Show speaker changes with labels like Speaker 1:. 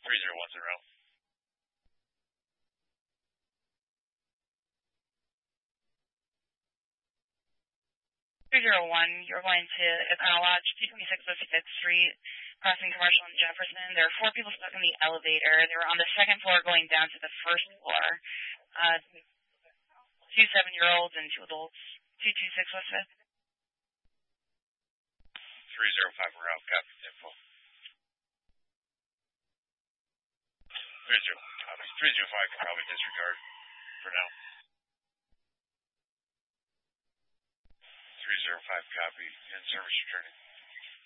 Speaker 1: 301's around.
Speaker 2: 301, you're going to Econo Lodge, 226 West 5th Street, crossing Commercial and Jefferson. There are 4 people stuck in the elevator. They were on the second floor going down to the first floor. 2 7-year-olds and 2 adults. 226 West 5th.
Speaker 1: 305, we're out. Copy. Info. 305 can probably disregard for now. 305, copy. In service returning.